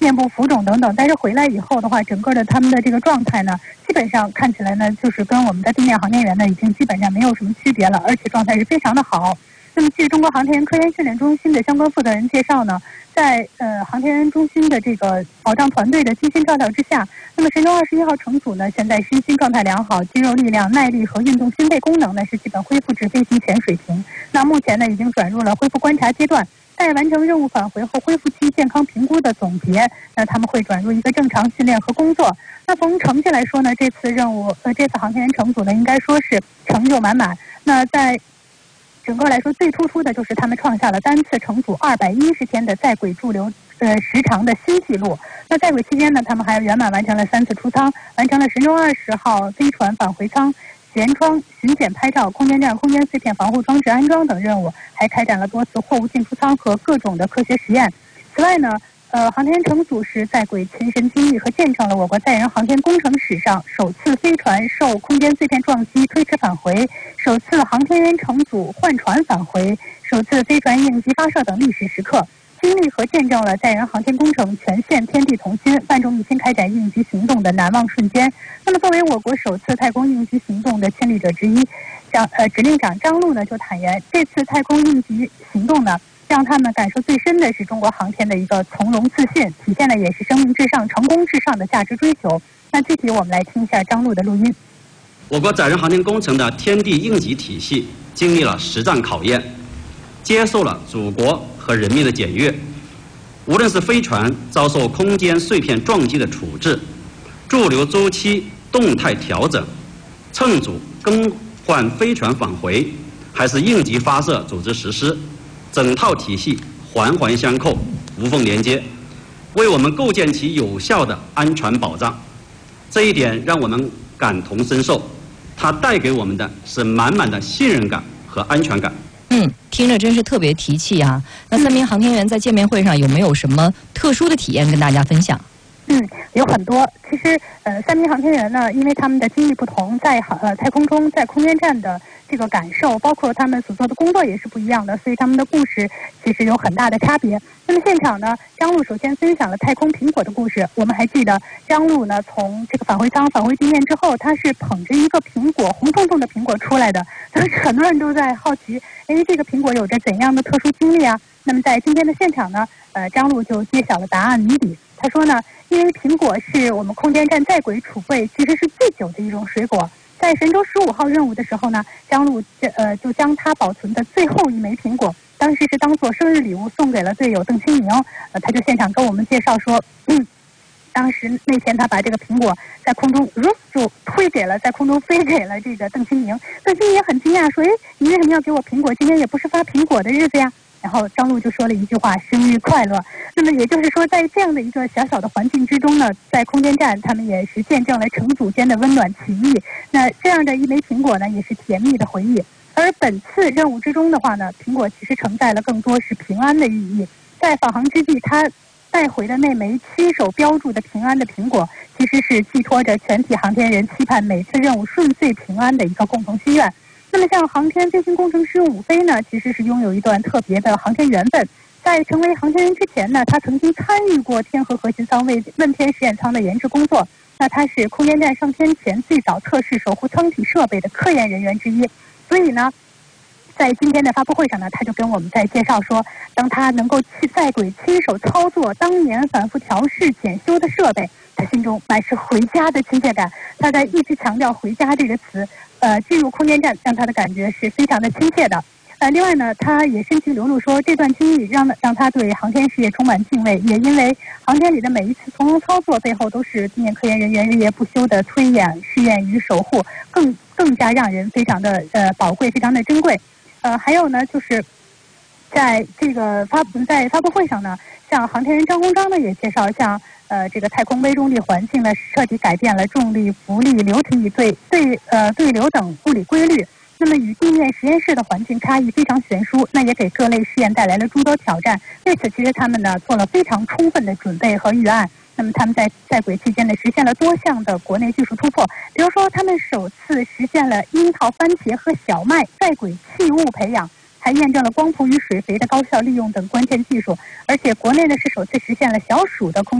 面部浮肿等等。但是回来以后的话，整个的他们的这个状态呢，基本上看起来呢，就是跟我们的地面航天员呢已经基本上没有什么区别了，而且状态是非常的好。那么据中国航天员科研训练中心的相关负责人介绍呢，在航天员中心的这个保障团队的精心照料之下，那么神舟21号乘组呢，现在身心状态良好，肌肉力量、耐力和运动心肺功能呢是基本恢复至飞行前水平。那目前呢已经转入了恢复观察阶段，待完成任务返回后恢复期健康评估的总结，那他们会转入一个正常训练和工作。那从成绩来说呢，这次航天员乘组呢应该说是成就满满。那在整个来说，最突出的就是他们创下了单次乘组210天的在轨驻留时长的新纪录。那在轨期间呢，他们还圆满完成了3次出舱，完成了神舟20号飞船返回舱、舷窗巡检拍照、空间站空间碎片防护装置安装等任务，还开展了多次货物进出舱和各种的科学实验。此外呢，航天员乘组是在轨亲身经历和见证了我国载人航天工程史上首次飞船受空间碎片撞击推迟返回，首次航天员乘组换船返回，首次飞船应急发射等历史时刻，经历和见证了载人航天工程全线天地同心、万众一心开展应急行动的难忘瞬间。那么，作为我国首次太空应急行动的亲历者之一，指令长张璐呢就坦言，这次太空应急行动呢，让他们感受最深的是中国航天的一个从容自信，体现的也是生命至上、成功至上的价值追求。那具体我们来听一下张璐的录音。 我国载人航天工程的天地应急体系经历了实战考验，接受了祖国和人民的检阅。无论是飞船遭受空间碎片撞击的处置，驻留周期动态调整，乘组更换飞船返回，还是应急发射组织实施，整套体系环环相扣，无缝连接，为我们构建起有效的安全保障。这一点让我们感同身受，它带给我们的是满满的信任感和安全感。 听着真是特别提气啊！那3名航天员在见面会上有没有什么特殊的体验跟大家分享？ 有很多。其实3名航天员呢，因为他们的经历不同，在太空中、在空间站的这个感受，包括他们所做的工作也是不一样的，所以他们的故事其实有很大的差别。那么现场呢，张璐首先分享了太空苹果的故事。我们还记得张璐呢，从这个返回舱返回地面之后，他是捧着一个苹果，红彤彤的苹果出来的。当时很多人都在好奇，这个苹果有着怎样的特殊经历啊？那么在今天的现场呢，张璐就揭晓了答案谜底。他说呢，因为苹果是我们空间站在轨储备其实是最久的一种水果，在神舟15号任务的时候呢，张璐就将它保存的最后一枚苹果，当时是当做生日礼物送给了队友邓清明。他就现场跟我们介绍说，当时那天他把这个苹果在空中就推给了，在空中飞给了这个邓清明。邓清明也很惊讶，说：“你为什么要给我苹果？今天也不是发苹果的日子呀。”然后张璐就说了一句话：“生日快乐。”那么也就是说，在这样的一个小小的环境之中呢，在空间站，他们也是见证了乘组间的温暖情谊。那这样的一枚苹果呢，也是甜蜜的回忆。而本次任务之中的话呢，苹果其实承载了更多是平安的寓意。在返航之际，他带回的那枚亲手标注的平安的苹果，其实是寄托着全体航天人期盼每次任务顺遂平安的一个共同心愿。那么像航天飞行工程师伍飞呢，其实是拥有一段特别的航天缘分。在成为航天员之前呢，他曾经参与过天河核心舱问天实验舱的研制工作。那他是空间站上天前最早测试守护舱体设备的科研人员之一。所以呢，在今天的发布会上呢，他就跟我们在介绍说，当他能够在轨亲手操作当年反复调试检修的设备，他心中满是回家的亲切感。他在一直强调回家这个词，进入空间站让他的感觉是非常的亲切的。另外呢，他也深情流露说，这段经历让他对航天事业充满敬畏，也因为航天里的每一次从容操作背后都是地面科研人员日夜不休的推演、试验与守护，更加让人非常的宝贵，非常的珍贵。还有呢，就是在这个发布会上呢，像航天员张鸿章呢也介绍，像这个太空微重力环境呢彻底改变了重力、浮力、流体与对流等物理规律。那么与地面实验室的环境差异非常悬殊，那也给各类试验带来了诸多挑战。为此，其实他们呢做了非常充分的准备和预案。那么他们在轨期间呢，实现了多项的国内技术突破，比如说他们首次实现了樱桃、番茄和小麦在轨气雾培养，还验证了光伏与水肥的高效利用等关键技术。而且国内呢是首次实现了小鼠的空